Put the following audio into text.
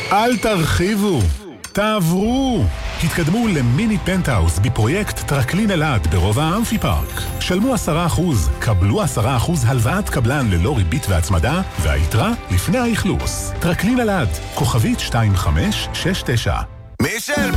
אל תרחיבו, תעברו. התקדמו למיני פנטהאוס בפרויקט טרקלין אלעד ברובע האמפי פארק. שלמו 10%, קבלו 10% הלוואת קבלן ללא ריבית והצמדה, והיתרה לפני האכלוס. טרקלין אלעד, כוכבית 2569. מישל,